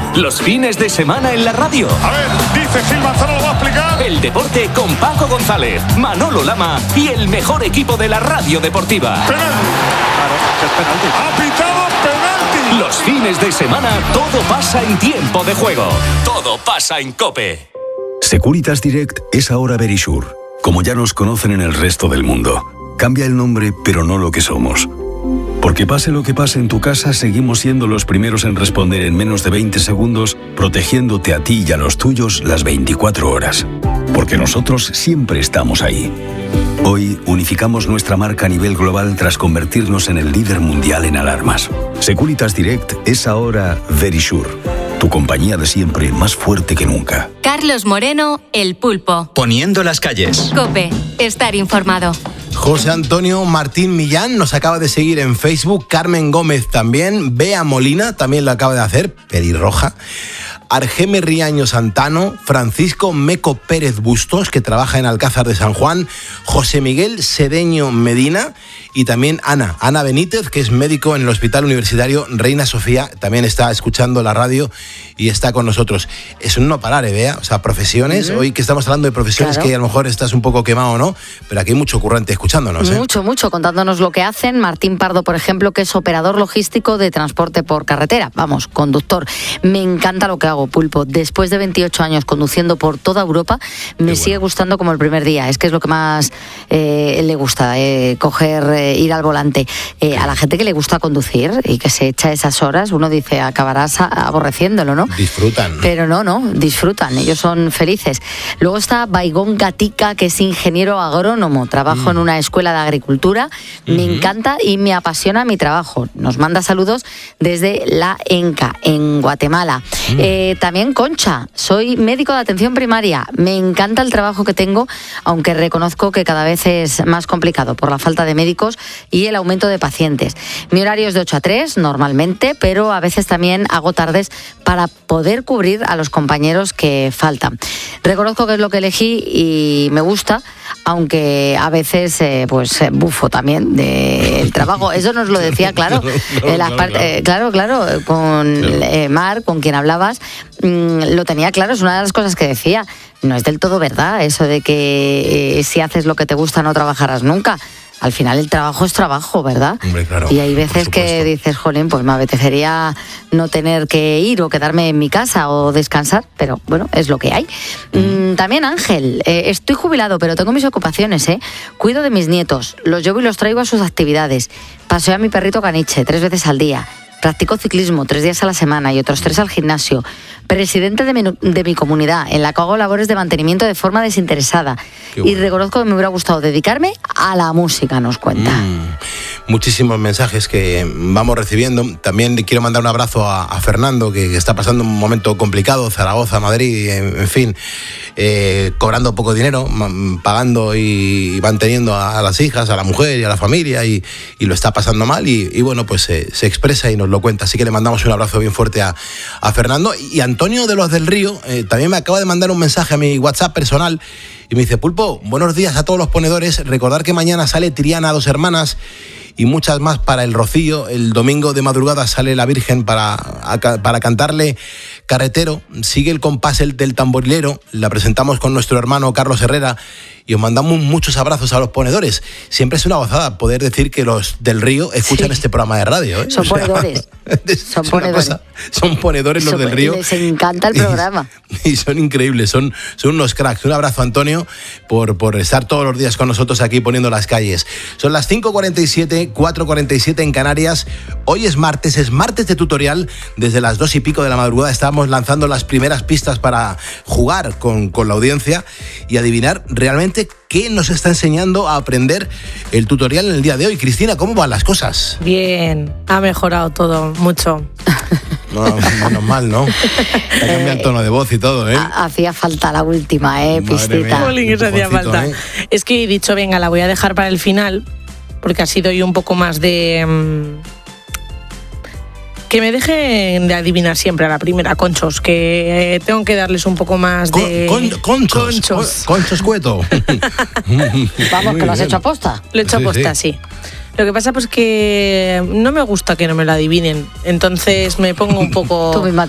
Los fines de semana en la radio. A ver, dice Gil Manzano, lo va a explicar. El deporte con Paco González, Manolo Lama y el mejor equipo de la radio deportiva. Penalti. Claro, es penalti. Ha pitado penalti. Los fines de semana todo pasa en tiempo de juego. Todo pasa en COPE. Securitas Direct es ahora Verisure, como ya nos conocen en el resto del mundo. Cambia el nombre, pero no lo que somos. Porque pase lo que pase en tu casa, seguimos siendo los primeros en responder en menos de 20 segundos, protegiéndote a ti y a los tuyos las 24 horas. Porque nosotros siempre estamos ahí. Hoy unificamos nuestra marca a nivel global tras convertirnos en el líder mundial en alarmas. Securitas Direct es ahora Verisure, tu compañía de siempre más fuerte que nunca. Carlos Moreno, El Pulpo. Poniendo las calles. COPE, estar informado. José Antonio Martín Millán nos acaba de seguir en Facebook, Carmen Gómez también, Bea Molina también lo acaba de hacer, pelirroja, Argeme Riaño Santano, Francisco Meco Pérez Bustos, que trabaja en Alcázar de San Juan, José Miguel Sedeño Medina y también Ana Benítez, que es médico en el Hospital Universitario Reina Sofía, también está escuchando la radio y está con nosotros. Es un no parar, Bea, o sea, profesiones, hoy que estamos hablando de profesiones, claro, que a lo mejor estás un poco quemado o no, pero aquí hay mucho currante escuchándonos. Mucho, contándonos lo que hacen. Martín Pardo, por ejemplo, que es operador logístico de transporte por carretera, vamos, conductor. Me encanta lo que hago, Pulpo. Después de 28 años conduciendo por toda Europa, me sigue gustando como el primer día. Es que es lo que más le gusta, ir al volante. A la gente que le gusta conducir y que se echa esas horas, uno dice, acabarás aborreciéndolo, ¿no? Disfrutan. Pero no, disfrutan, ellos son felices. Luego está Baigón Gatica, que es ingeniero agrónomo, trabajo en una escuela de agricultura, me encanta y me apasiona mi trabajo. Nos manda saludos desde la ENCA, en Guatemala. También Concha, soy médico de atención primaria, me encanta el trabajo que tengo, aunque reconozco que cada vez es más complicado por la falta de médicos y el aumento de pacientes. Mi horario es de 8 a 3 normalmente, pero a veces también hago tardes para poder cubrir a los compañeros que faltan. Reconozco que es lo que elegí y me gusta, aunque a veces bufo también del trabajo. Eso nos lo decía, claro, con Mar, con quien hablabas, lo tenía claro, es una de las cosas que decía. No es del todo verdad eso de que si haces lo que te gusta no trabajarás nunca. Al final el trabajo es trabajo, ¿verdad? Hombre, claro, y hay veces que dices, jolín, pues me apetecería no tener que ir o quedarme en mi casa o descansar, pero bueno, es lo que hay. También Ángel, estoy jubilado, pero tengo mis ocupaciones, Cuido de mis nietos, los llevo y los traigo a sus actividades. Paseo a mi perrito caniche 3 veces al día. Practico ciclismo 3 días a la semana y otros 3 al gimnasio. Presidente de mi comunidad, en la que hago labores de mantenimiento de forma desinteresada. Y reconozco que me hubiera gustado dedicarme a la música, nos cuenta. Muchísimos mensajes que vamos recibiendo. También quiero mandar un abrazo a Fernando, que está pasando un momento complicado, Zaragoza, Madrid, en fin, cobrando poco dinero, pagando y manteniendo a las hijas, a la mujer y a la familia, y lo está pasando mal, y bueno, pues se expresa y nos lo cuenta. Así que le mandamos un abrazo bien fuerte a Fernando. Y Antonio de los del Río también me acaba de mandar un mensaje a mi WhatsApp personal y me dice: Pulpo, buenos días a todos los ponedores, recordar que mañana sale Triana, 2 hermanas, y muchas más para el Rocío. El domingo de madrugada sale la Virgen para cantarle Carretero. Sigue el compás del tamborilero, la presentamos con nuestro hermano Carlos Herrera, y os mandamos muchos abrazos a los ponedores. Siempre es una gozada poder decir que los del Río escuchan este programa de radio. Son ponedores. Son ponedores los del Río. Les encanta el programa. Y son increíbles, son unos cracks. Un abrazo, Antonio, por estar todos los días con nosotros aquí poniendo las calles. Son las 5:47, 4:47 en Canarias. Hoy es martes de tutorial. Desde las 2 y pico de la madrugada estábamos lanzando las primeras pistas para jugar con la audiencia y adivinar realmente qué nos está enseñando a aprender el tutorial en el día de hoy. Cristina, ¿cómo van las cosas? Bien, ha mejorado todo mucho. No, menos mal, ¿no? Ha cambiado el tono de voz y todo, Hacía falta la última, pistita. Eso hacía falta. Es que he dicho, venga, la voy a dejar para el final, porque así doy un poco más de... que me dejen de adivinar siempre a la primera, conchos, que tengo que darles un poco más de... Conchos cueto. Vamos, que lo has hecho a posta. Lo he hecho a posta, sí. Lo que pasa pues que no me gusta que no me lo adivinen, entonces me pongo un poco... Tú misma